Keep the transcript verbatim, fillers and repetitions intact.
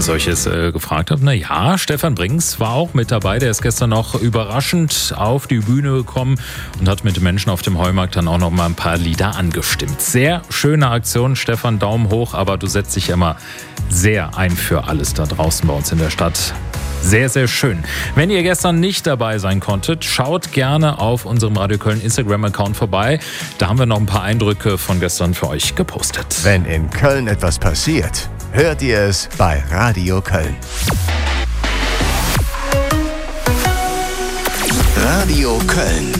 als solches äh, gefragt habe. Na ja, Stefan Brings war auch mit dabei. Der ist gestern noch überraschend auf die Bühne gekommen und hat mit den Menschen auf dem Heumarkt dann auch noch mal ein paar Lieder angestimmt. Sehr schöne Aktion, Stefan, Daumen hoch, aber du setzt dich immer sehr ein für alles da draußen bei uns in der Stadt. Sehr, sehr schön. Wenn ihr gestern nicht dabei sein konntet, schaut gerne auf unserem Radio Köln Instagram-Account vorbei. Da haben wir noch ein paar Eindrücke von gestern für euch gepostet. Wenn in Köln etwas passiert, hört ihr es bei Radio Köln. Radio Köln.